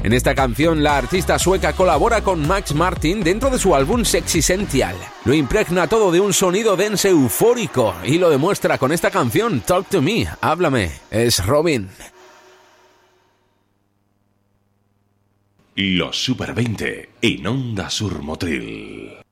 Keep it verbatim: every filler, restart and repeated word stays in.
En esta canción, la artista sueca colabora con Max Martin dentro de su álbum Sexy-Sential. Lo impregna todo de un sonido dense eufórico y lo demuestra con esta canción, Talk to Me, háblame. Es Robin. Los Super veinte en Onda Sur Motril.